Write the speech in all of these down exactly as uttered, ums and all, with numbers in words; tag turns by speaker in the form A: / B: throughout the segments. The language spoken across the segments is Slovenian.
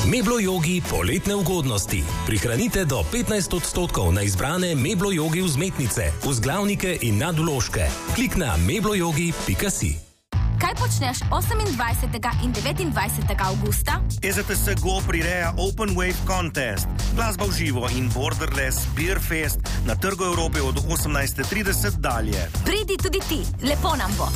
A: Meblo Yogi poletne ugodnosti. Prihranite do petnajst odstotkov na izbrane Meblo Yogi vzmetnice, vzglavnike in nadvložke. Klik na mebloyogi pika si.
B: Kaj počneš osemindvajsetega in devetindvajsetega avgusta?
C: E Z T S Go prireja Open Wave Contest. Glasba v živo in Borderless Beer Fest na Trgu Evrope od osemnajste trideset dalje.
B: Pridi tudi ti, lepo nam bo.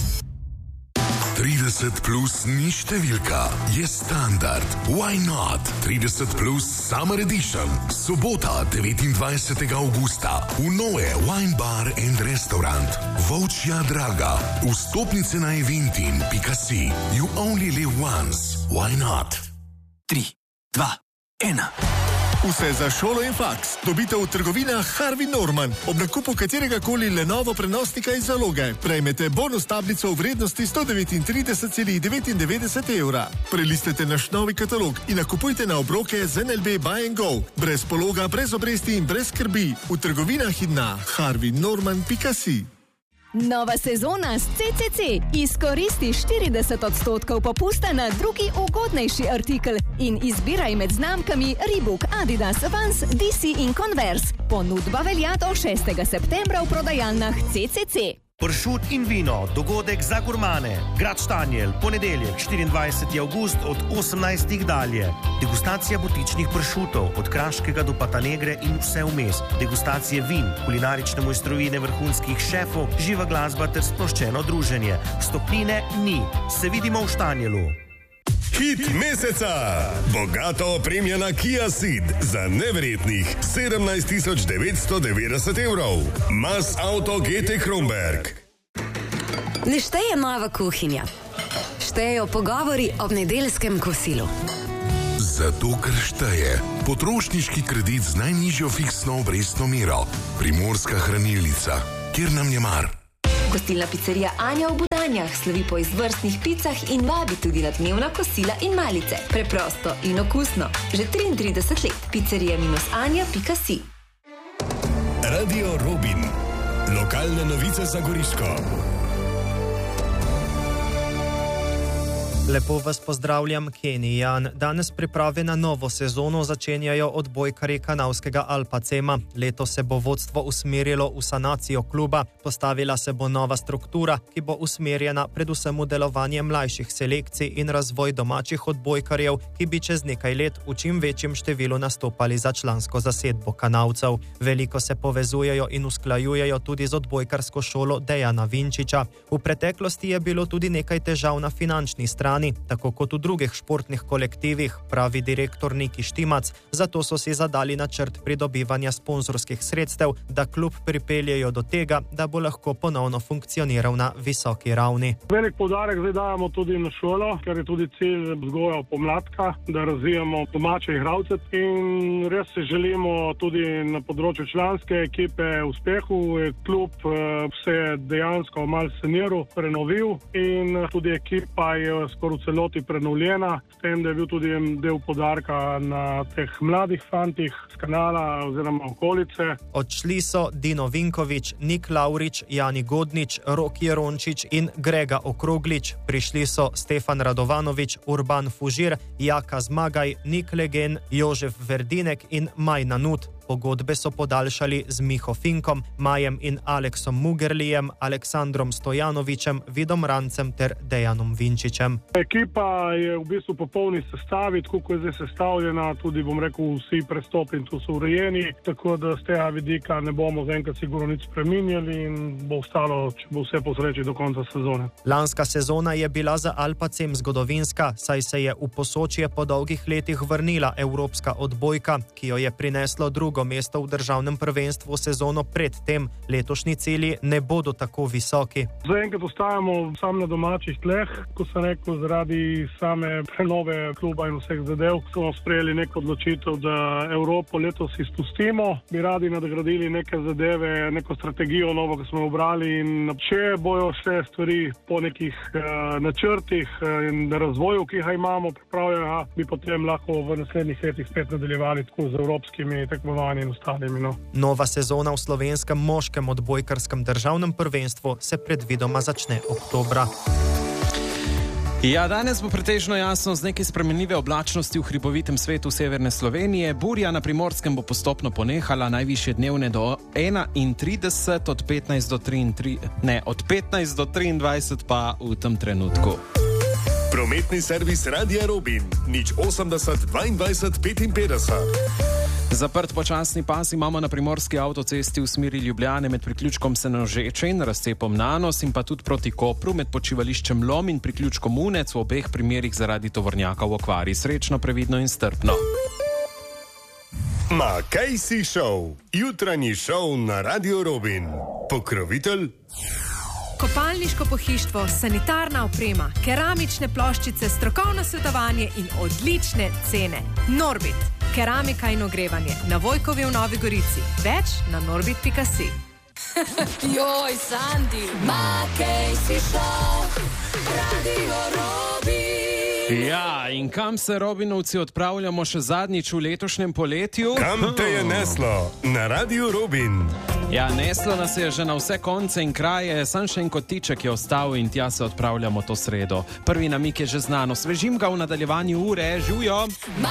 D: trideset plus ni številka, je standard. Why not? trideset plus Summer Edition. Sobota, devetindvajsetega avgusta. V Noe Wine Bar and Restaurant. Volčja Draga. Vstopnice na eventin pika si. You only live once. Why not?
E: tri, dva, ena.
F: Vse za šolo in faks dobite v trgovinah Harvey Norman. Ob nakupu katerega koli Lenovo prenosnika iz zaloge prejmete bonus tablico v vrednosti sto devetintrideset celih devetindevetdeset evra. Prelistite naš novi katalog in nakupujte na obroke z N L B Buy and Go. Brez pologa, brez obresti in brez skrbi. V trgovinah in na harvey norman pika si.
G: Nova sezona s C C C. Izkoristi štirideset odstotkov popusta na drugi ugodnejši artikel in izbiraj med znamkami Reebok, Adidas, Vans, D C in Converse. Ponudba velja do šestega septembra v prodajalnah C C C.
C: Pršut in vino, dogodek za gurmane. Grad Štanjel, ponedeljek, štiriindvajseti avgust od osemnajstih dalje. Degustacija butičnih pršutov, od kraškega do Patanegre in vse vmes. Degustacije vin, kulinarične mojstrovine vrhunskih šefov, živa glasba ter sproščeno druženje. Vstopnine ni. Se vidimo v Štanjelu.
H: Hit meseca! Bogato opremljena Kia Ceed za neverjetnih sedemnajst tisoč devetsto devetdeset evrov. Mas Auto G T Kronberg.
I: Ne šteje nova kuhinja. Štejejo pogovori ob nedeljskem kosilu.
D: Zato, ker šteje potrošniški kredit z najnižjo fiksno obrestno mero. Primorska hranilnica, kjer nam je mar.
J: Gostilna picerija Anja v Budanjah slovi po izvrstnih picah in vabi tudi na dnevna kosila in malice. Preprosto in okusno. Že triintrideset let. picerija anja pika si.
H: Radio Robin. Lokalne novice za Goriško.
K: Lepo vas pozdravljam, Kenny Jan. Danes priprave na novo sezono začenjajo odbojkarji kanalskega Alpacema. Leto se bo vodstvo usmerilo v sanacijo kluba, postavila se bo nova struktura, ki bo usmerjena predvsem v delovanje mlajših selekcij in razvoj domačih odbojkarjev, ki bi čez nekaj let v čim večjem številu nastopali za člansko zasedbo kanalcev. Veliko se povezujejo in usklajujejo tudi z odbojkarsko šolo Dejana Vinčiča. V preteklosti je bilo tudi nekaj težav na finančni strani, tako kot v drugih športnih kolektivih, pravi direktor Niki Štimac. Zato so si zadali načrt pridobivanja sponzorskih sredstev, da klub pripeljejo do tega, da bo lahko ponovno funkcioniral na visoki ravni.
L: Velik poudarek zdaj dajemo tudi na šolo, ker je tudi cilj vzgoja pomladka, da razvijamo domače igralce in res se želimo tudi na področju članske ekipe uspehu. Klub se je dejansko malo saniral, prenovil in tudi ekipa je skoraj v celoti prenovljena, s tem, da je bil tudi del podarka na teh mladih fantih z kanala oziroma okolice.
K: Odšli so Dino Vinkovič, Nik Laurič, Jani Godnič, Rok Jerončič in Grega Okroglič. Prišli so Stefan Radovanovič, Urban Fužir, Jaka Zmagaj, Nik Legen, Jožef Verdinek in Majna Nut. Pogodbe so podaljšali z Miho Finkom, Majem in Aleksom Mugerlijem, Aleksandrom Stojanovičem, Vidom Rancem ter Dejanom Vinčičem.
L: Ekipa je v bistvu popolni sestavi, tako kot je zdaj sestavljena, tudi bom rekel vsi prestopi in tu so urejeni, tako da z tega vidika ne bomo zaenkrat sigurno nič spreminjali in bo ostalo, če bo vse po sreči do konca sezone.
K: Lanska sezona je bila za Alpacem zgodovinska, saj se je v Posočje po dolgih letih vrnila evropska odbojka, ki jo je prineslo drugo mesto v državnem prvenstvu sezono pred tem. Letošnji cilji ne bodo tako visoki.
L: Zaenkrat ostajamo sam na domačih tleh, ko sem rekel, zaradi same prenove kluba in vseh zadev smo sprejeli neko odločitev, da Evropo letos izpustimo. Bi radi nadgradili neke zadeve, neko strategijo novo, ki smo obrali in če bojo vse stvari po nekih uh, načrtih in razvoju, ki ga imamo pripravljena, bi potem lahko v naslednjih letih spet nadaljevali tako z evropskimi tekmovanji in ostalimi. No.
K: Nova sezona v slovenskem moškem odbojkarskem državnem prvenstvu se predvidoma začne oktobra.
M: Ja, danes bo pretežno jasno z nekaj spremenljive oblačnosti v hribovitem svetu severne Slovenije. Burja na Primorskem bo postopno ponehala, najvišje dnevne do enaintrideset, od petnajst do triintrideset, ne, od petnajst do triindvajset pa v tem trenutku.
H: Prometni servis Radia Robin, nič osemdeset, dvaindvajset, petinpetdeset.
M: Zaprt počasni pas imamo na primorski avtocesti v smeri Ljubljane med priključkom Senožeče in razcepom Nanos in pa tudi proti Kopru med počivališčem Lom in priključkom Unec, v obeh primerih zaradi tovornjaka v okvari. Srečno, previdno in strpno.
H: Ma kaj si šel? Jutranji šov na Radio Robin. Pokrovitelj?
N: Kopalniško pohištvo, sanitarna oprema, keramične ploščice, strokovno svetovanje in odlične cene. Norbit, keramika in ogrevanje, na Vojkovi v Novi Gorici. Več na norbit pika si.
O: Joj, Sandi, ma kaj si šel? Radio Robin.
M: Ja, in kam se Robinovci odpravljamo še zadnjič v letošnjem poletju?
H: Kam te je neslo? Na Radio Robin.
M: Ja, neslo nas je že na vse konce in kraje, sam še en kotiček je ostal in tja se odpravljamo to sredo. Prvi namik je že znano, svežim ga v nadaljevanju ure, živjo!